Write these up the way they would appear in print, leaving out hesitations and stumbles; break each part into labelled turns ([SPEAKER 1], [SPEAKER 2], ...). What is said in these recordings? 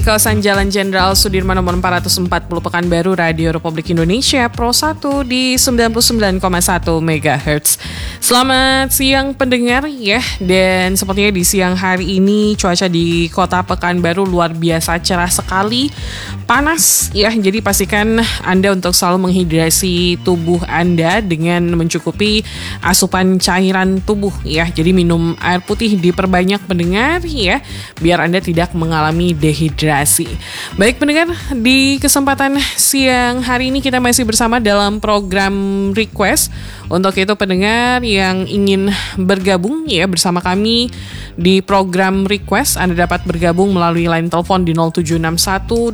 [SPEAKER 1] Kawasan Jalan Jenderal Sudirman nomor 440 Pekanbaru, Radio Republik Indonesia Pro 1 di 99,1 MHz. Selamat siang pendengar ya. Dan sepertinya di siang hari ini cuaca di kota Pekanbaru luar biasa cerah sekali. Panas ya, jadi pastikan Anda untuk selalu menghidrasi tubuh Anda dengan mencukupi asupan cairan tubuh ya. Jadi minum air putih diperbanyak pendengar ya, biar Anda tidak mengalami dehidrasi. Baik pendengar, di kesempatan siang hari ini kita masih bersama dalam program Request. Untuk itu pendengar yang ingin bergabung ya bersama kami di program Request, Anda dapat bergabung melalui line telepon di 0761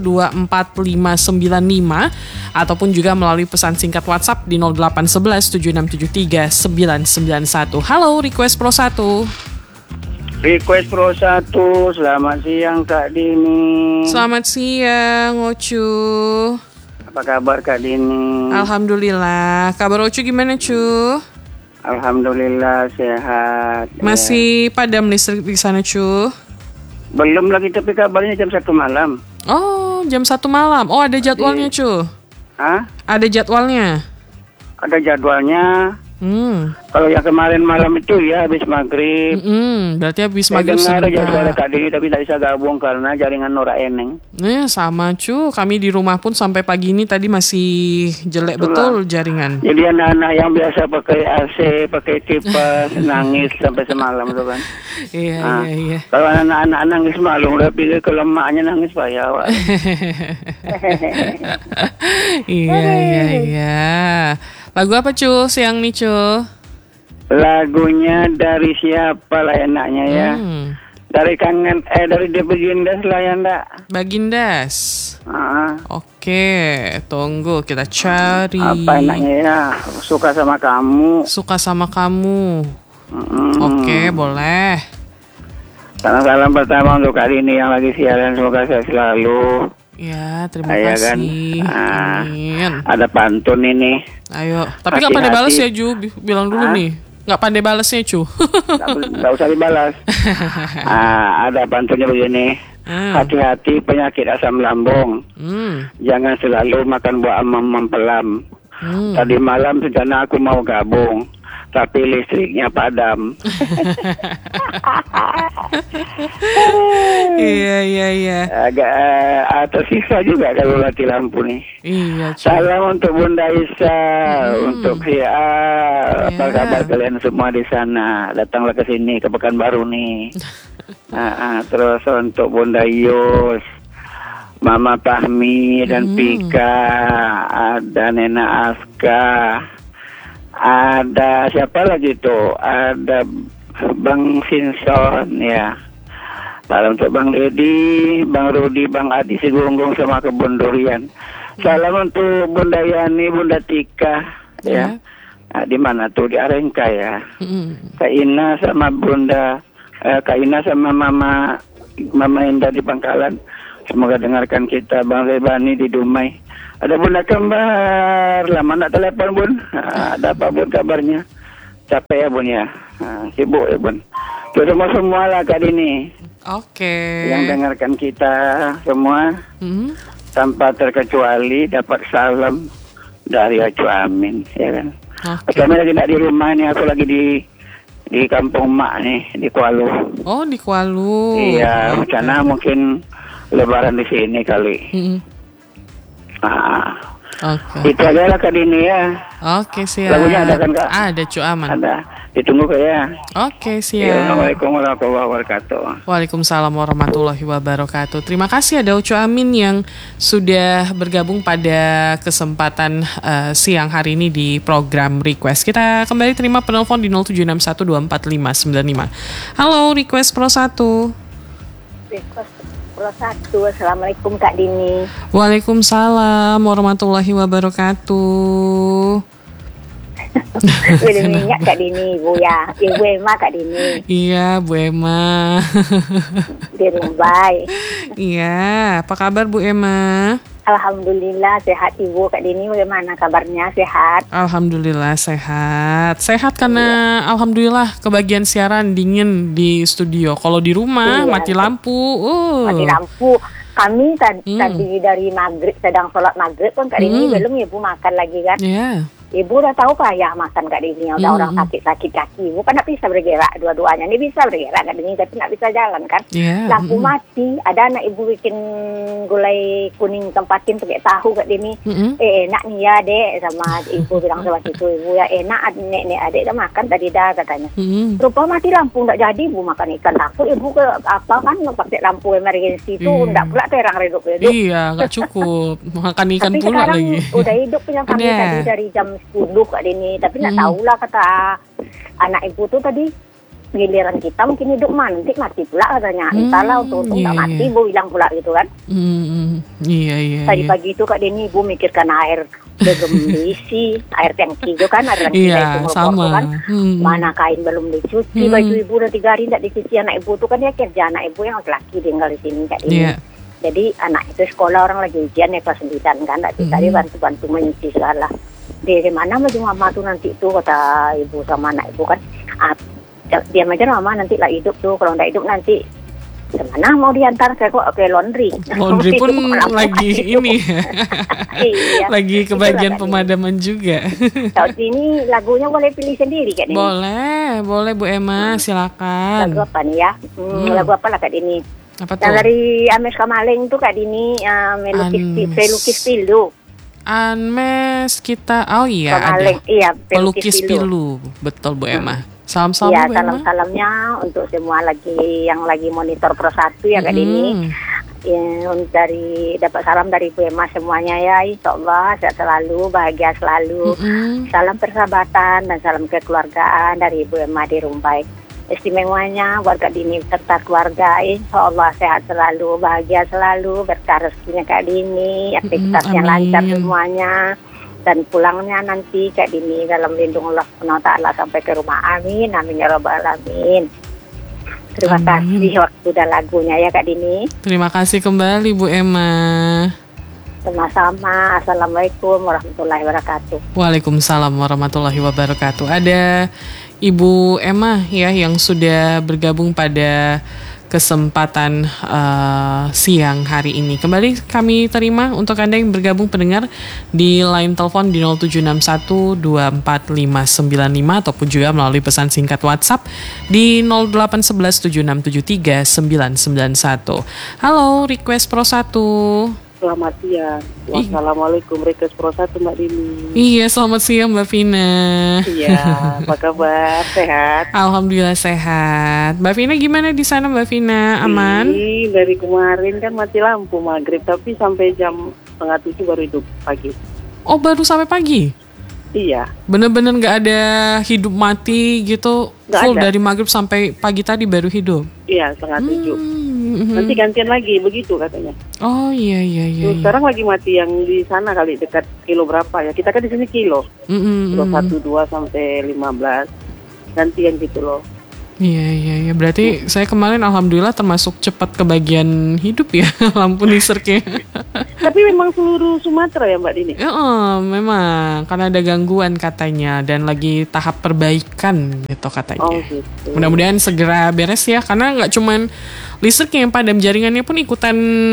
[SPEAKER 1] 24595 ataupun juga melalui pesan singkat WhatsApp di 0811 7673 991. Halo Request Pro 1.
[SPEAKER 2] Request Pro 1, selamat siang Kak Dini.
[SPEAKER 1] Selamat siang Ocu.
[SPEAKER 2] Apa kabar Kak Dini?
[SPEAKER 1] Alhamdulillah. Kabar Ocu gimana Cu?
[SPEAKER 2] Alhamdulillah sehat.
[SPEAKER 1] Masih padam listrik di sana Cu?
[SPEAKER 2] Belum lagi, tapi kabarnya jam 1 malam.
[SPEAKER 1] Oh, jam 1 malam. Oh, ada jadwalnya Cu?
[SPEAKER 2] Hah?
[SPEAKER 1] Ada jadwalnya?
[SPEAKER 2] Ada jadwalnya. Kalau yang kemarin malam itu ya habis maghrib.
[SPEAKER 1] Berarti habis
[SPEAKER 2] Saya
[SPEAKER 1] maghrib
[SPEAKER 2] dengar
[SPEAKER 1] sebentar.
[SPEAKER 2] jadwal Kak Dini tapi tak bisa gabung karena jaringan Nora Eneng.
[SPEAKER 1] Sama Cu, kami di rumah pun sampai pagi ini tadi masih jelek betul jaringan.
[SPEAKER 2] Jadi anak-anak yang biasa pakai AC, pakai kipas nangis sampai semalam tuh kan.
[SPEAKER 1] Iya.
[SPEAKER 2] Kalau anak-anak nangis malu, udah pikir kalau emaknya nangis payah. Wak.
[SPEAKER 1] Iya. Lagu apa Cu siang nih Cu?
[SPEAKER 2] Lagunya dari siapa lah enaknya ya? Dari dari The Bagindas lah ya ndak?
[SPEAKER 1] Bagindas. Oke, tunggu kita cari.
[SPEAKER 2] Apa enaknya ya? Suka sama kamu.
[SPEAKER 1] Suka sama kamu. Oke, boleh.
[SPEAKER 2] Salam pertama untuk kali ini yang lagi siaran, semoga sehat selalu.
[SPEAKER 1] Ya, terima kasih.
[SPEAKER 2] Kan?
[SPEAKER 1] Amin.
[SPEAKER 2] Ada pantun ini.
[SPEAKER 1] Ayo, tapi nggak pandai balas ya Ju, bilang dulu nih. Nggak pandai balasnya Cu.
[SPEAKER 2] Nggak usah dibalas. Ada pantunnya begini. Hati-hati penyakit asam lambung. Jangan selalu makan buah mempelam. Tadi malam rencana aku mau gabung, tapi listriknya padam.
[SPEAKER 1] Iya.
[SPEAKER 2] Agak tersisa juga kalau mati lampu nih.
[SPEAKER 1] Iya.
[SPEAKER 2] Salam untuk Bunda Isa, untuk apa kabar kalian semua di sana? Datanglah ke sini, ke Pekanbaru nih. Terus untuk Bunda Yus, Mama Fahmi dan Pika, ada Nena Aska, ada siapa lagi tuh? Ada Bang Sinson ya. Salam untuk Bang Edi, Bang Rudi, Bang Adi Sigonggong sama Kebun Durian. Salam untuk Bunda Yani, Bunda Tika ya. Di mana tuh? Di Arengka ya. Kak Ina sama Bunda Kak Ina sama Mama Indah di Pangkalan. Semoga dengarkan kita. Bang Rebani di Dumai. Ada Bunda Kembar, lama nak telepon Bun. Ada apa Bun kabarnya? Capek ya Bun ya? Sibuk ya Bun. Terus semua lah Kak Dini.
[SPEAKER 1] Oke.
[SPEAKER 2] Yang dengarkan kita semua tanpa terkecuali dapat salam dari Acu Amin ya kan. Kami lagi nak di rumah nih, aku lagi di kampung Mak nih di Kualu. Oh, di Kualu. Iya, rencana mungkin Lebaran di sini kali. Itu aja lah Kak Dini ya. Oke, siap. Lagunya ada kan Kak? Ada Cu Aman. Ada. Ditunggu Kak ya. Oke, siap. Assalamualaikum warahmatullahi wabarakatuh. Waalaikumsalam warahmatullahi wabarakatuh. Terima kasih ada Ucu Amin yang sudah bergabung pada kesempatan siang hari ini di program Request. Kita kembali terima penelpon di 0761245595. Halo Request Pro 1.
[SPEAKER 3] Request Pro 1. Assalamualaikum Kak Dini.
[SPEAKER 1] Waalaikumsalam warahmatullahi wabarakatuh.
[SPEAKER 3] Udah minyak Kak Dini, Bu ya. Bu Emma Kak Dini.
[SPEAKER 1] Iya, Bu Emma.
[SPEAKER 3] Di Rumbai.
[SPEAKER 1] Iya, apa kabar Bu Emma?
[SPEAKER 3] Alhamdulillah sehat Ibu. Kak Dini bagaimana kabarnya? Sehat?
[SPEAKER 1] Alhamdulillah sehat. Sehat karena alhamdulillah kebagian siaran dingin di studio. Kalau di rumah mati lampu.
[SPEAKER 3] Mati lampu. Kami tadi dari maghrib, sedang sholat maghrib pun Kak Dini belum ibu makan lagi kan. Ibu udah tahu payah makan Kak Dini, udah orang sakit kaki. Ibu kan nggak bisa bergerak dua-duanya. Ini bisa bergerak Kak Dini, tapi nggak bisa jalan kan. Lampu mati, ada anak ibu bikin gulai kuning tempatin pakai tahu Kak Dini. Enak nih ya dek, sama ibu bilang sama situ ibu ya enak nek adek dah makan tadi dah katanya. Rupa mati lampu nggak jadi ibu makan ikan. Takut ibu ke apa kan pakai lampu emergency itu nggak pula terang redup.
[SPEAKER 1] Iya nggak cukup makan ikan
[SPEAKER 3] tapi
[SPEAKER 1] pula
[SPEAKER 3] sekarang
[SPEAKER 1] lagi.
[SPEAKER 3] Udah hidup yang kami tadi dari jam 10 Kak Dini, tapi nggak tahu lah kata anak ibu tuh tadi giliran kita mungkin hidup nanti mati pula katanya. Entahlah untuk nggak mati ibu bilang pula gitu kan.
[SPEAKER 1] Iya.
[SPEAKER 3] Tadi pagi itu Kak Dini ibu mikirkan air begembisi, air tangki itu kan, air tangki itu
[SPEAKER 1] sama
[SPEAKER 3] kan. Mana kain belum dicuci, baju ibu udah 3 hari tidak dicuci. Anak ibu tuh kan dia kerja, anak ibu yang laki tinggal di sini Kak Dini. Jadi anak itu sekolah orang lagi ujian ya kelas 9 kan, nggak bisa dia bantu menyuci segala. Dari mana baju mama tuh nanti tuh kata ibu sama anak ibu kan, diam aja mama nanti lah hidup tuh, kalau nggak hidup nanti kemana mau diantar ke laundry.
[SPEAKER 1] Laundry pun lagi ini, lagi kebagian pemadaman juga.
[SPEAKER 3] Saat ini lagunya boleh pilih sendiri Kak Dini.
[SPEAKER 1] Boleh Bu Emma, silakan.
[SPEAKER 3] Lagu apa nih ya? Lagu apa lah Kak Dini?
[SPEAKER 1] Apa tuh?
[SPEAKER 3] Yang dari Ames Kamaling tuh Kak Dini, pelukis pilu.
[SPEAKER 1] Anmes kita, oh iya
[SPEAKER 3] Kamaling,
[SPEAKER 1] ada.
[SPEAKER 3] Iya,
[SPEAKER 1] pelukis pilu, betul Bu Emma. Salam-salam
[SPEAKER 3] ya,
[SPEAKER 1] Bu Emma.
[SPEAKER 3] salam-salamnya untuk semua yang lagi monitor Pro 1 ya Kak Dini. Dari dapat salam dari Bu Emma semuanya ya, insyaallah sehat selalu, bahagia selalu. Salam persahabatan dan salam kekeluargaan dari Bu Emma di Rumbai. Istimewanya warga Dini serta keluarga, insyaallah sehat selalu, bahagia selalu, berkah rezekinya Kak Dini, aktivitasnya lancar semuanya, dan pulangnya nanti Kak Dini dalam lindung Allah SWT sampai ke rumah. Amin, amin ya rabbal alamin. Terima kasih waktu dan lagunya ya Kak Dini.
[SPEAKER 1] Terima kasih kembali Bu Emma.
[SPEAKER 3] Sama-sama. Assalamualaikum warahmatullahi wabarakatuh.
[SPEAKER 1] Waalaikumsalam warahmatullahi wabarakatuh. Ada Ibu Emma ya yang sudah bergabung pada kesempatan siang hari ini. Kembali kami terima untuk Anda yang bergabung pendengar di line telepon di 0761245595 ataupun juga melalui pesan singkat WhatsApp di 081176739991. Halo, request Pro 1.
[SPEAKER 4] Selamat siang. Wassalamualaikum, request Pro 1 Mbak Dini.
[SPEAKER 1] Iya, selamat siang Mbak Vina.
[SPEAKER 4] Iya, apa kabar? Sehat?
[SPEAKER 1] Alhamdulillah sehat. Mbak Vina gimana di sana Mbak Vina? Aman?
[SPEAKER 4] Dari kemarin kan mati lampu maghrib, tapi sampai jam 6:30 baru hidup pagi.
[SPEAKER 1] Oh, baru sampai pagi?
[SPEAKER 4] Iya.
[SPEAKER 1] Bener-bener gak ada hidup mati gitu?
[SPEAKER 4] Gak
[SPEAKER 1] full
[SPEAKER 4] ada.
[SPEAKER 1] Dari maghrib sampai pagi tadi baru hidup?
[SPEAKER 4] Iya, 6:30. Nanti gantian lagi, begitu katanya.
[SPEAKER 1] Oh iya.
[SPEAKER 4] Sekarang lagi mati yang di sana kali, dekat kilo berapa ya? Kita kan di sini kilo. Kilo 1, 2 sampai 15. Gantian gitu loh.
[SPEAKER 1] Iya. Berarti saya kemarin alhamdulillah termasuk cepat kebagian hidup ya lampu listriknya.
[SPEAKER 4] Tapi memang seluruh Sumatera ya Mbak Dini?
[SPEAKER 1] Memang karena ada gangguan katanya dan lagi tahap perbaikan gitu katanya.
[SPEAKER 4] Oh gitu.
[SPEAKER 1] Mudah-mudahan segera beres ya, karena nggak cuman listriknya yang padam, jaringannya pun ikutan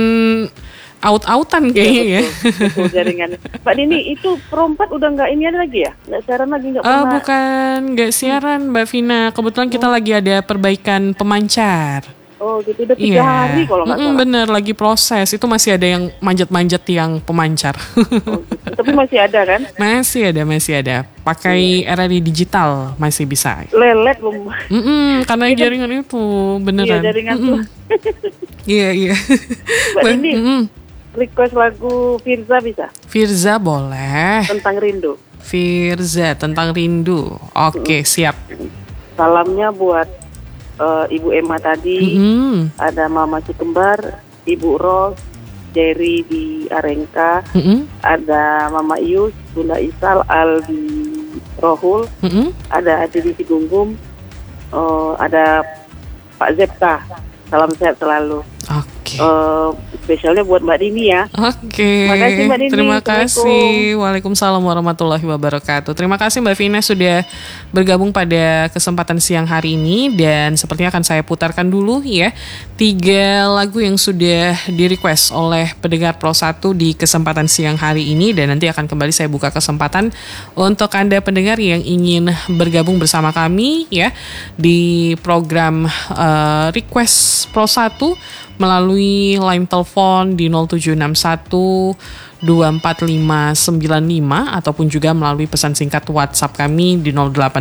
[SPEAKER 1] out-outan kayaknya ya.
[SPEAKER 4] Betul jaringannya. Mbak Dini, itu Pro 4 udah nggak ini lagi ya? Nggak siaran lagi, nggak pernah?
[SPEAKER 1] Bukan, nggak siaran Mbak Vina. Kebetulan kita lagi ada perbaikan pemancar.
[SPEAKER 4] Oh gitu, udah 3 hari kalau nggak salah.
[SPEAKER 1] Bener, lagi proses. Itu masih ada yang manjat-manjat tiang pemancar.
[SPEAKER 4] Oh, gitu. Tapi masih ada kan?
[SPEAKER 1] Masih ada. Pakai RRI digital masih bisa.
[SPEAKER 4] Lelet belum?
[SPEAKER 1] Karena jaringan itu beneran.
[SPEAKER 4] Iya, jaringan tuh.
[SPEAKER 1] Iya.
[SPEAKER 4] Mbak Dini, request lagu Firza bisa?
[SPEAKER 1] Firza boleh.
[SPEAKER 4] Tentang rindu.
[SPEAKER 1] Firza tentang rindu. Oke, siap.
[SPEAKER 4] Salamnya buat Ibu Emma tadi, ada Mama Cikembar, Ibu Ros, Jerry di Arengka, ada Mama Ius, Bunda Isal, Aldi Rohul, ada Adi di Sigunggung, ada Pak Zepta. Salam sehat selalu.
[SPEAKER 1] Oke.
[SPEAKER 4] spesialnya buat Mbak Dini ya.
[SPEAKER 1] Oke.
[SPEAKER 4] Terima kasih Mbak Dini.
[SPEAKER 1] Terima kasih. Waalaikumsalam warahmatullahi wabarakatuh. Terima kasih Mbak Vina sudah bergabung pada kesempatan siang hari ini, dan sepertinya akan saya putarkan dulu ya 3 lagu yang sudah di-request oleh pendengar Pro 1 di kesempatan siang hari ini, dan nanti akan kembali saya buka kesempatan untuk Anda pendengar yang ingin bergabung bersama kami ya di program Request Pro 1 melalui line telepon di 0761 24595 ataupun juga melalui pesan singkat WhatsApp kami di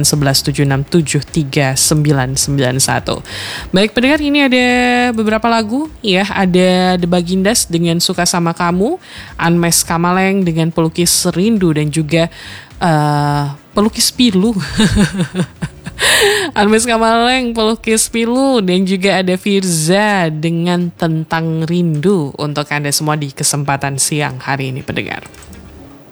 [SPEAKER 1] 0811767391. Baik pendengar, ini ada beberapa lagu ya, ada The Bagindas dengan Suka Sama Kamu, Anmes Kamaleng dengan Pelukis Rindu, dan juga Pelukis Pilu. Anmes Kamaleng, Pelukis Pilu, dan juga ada Firza dengan Tentang Rindu untuk Anda semua di kesempatan siang hari ini pendengar.